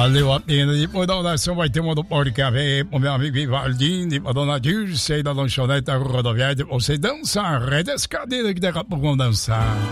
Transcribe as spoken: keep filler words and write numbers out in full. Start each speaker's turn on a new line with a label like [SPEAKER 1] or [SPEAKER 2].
[SPEAKER 1] Valeu a pena. Depois da oração vai ter uma do Pó de Café pro meu amigo Vivaldinho, pra dona Dirce da lanchonete da rodoviária. Você dança, arrede as cadeiras que daqui a pouco vão dançar.